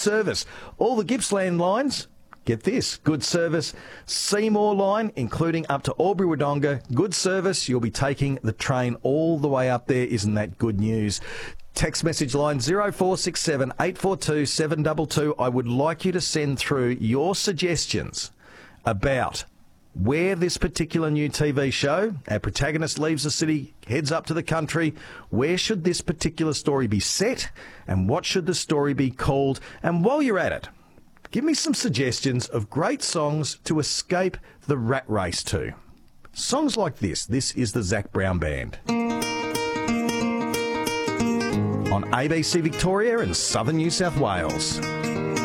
service. All the Gippsland lines, get this, good service. Seymour line, including up to Albury-Wodonga, good service. You'll be taking the train all the way up there. Isn't that good news? Text message line 0467 842 722. I would like you to send through your suggestions about where this particular new TV show, our protagonist leaves the city, heads up to the country. Where should this particular story be set, and what should the story be called? And while you're at it, give me some suggestions of great songs to escape the rat race to. Songs like this. This is the Zac Brown Band on ABC Victoria and Southern New South Wales.